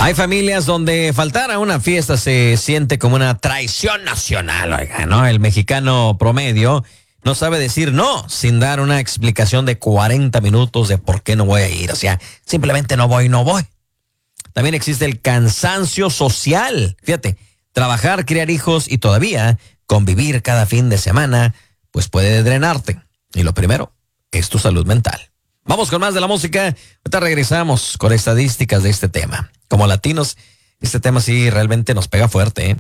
Hay familias donde faltar a una fiesta se siente como una traición nacional, oiga, ¿no? El mexicano promedio no sabe decir no sin dar una explicación de 40 minutos de por qué no voy a ir. O sea, simplemente no voy. También existe el cansancio social. Fíjate, trabajar, criar hijos y todavía convivir cada fin de semana, pues puede drenarte. Y lo primero es tu salud mental. Vamos con más de la música. Ahorita regresamos con estadísticas de este tema. Como latinos, este tema sí realmente nos pega fuerte, ¿eh?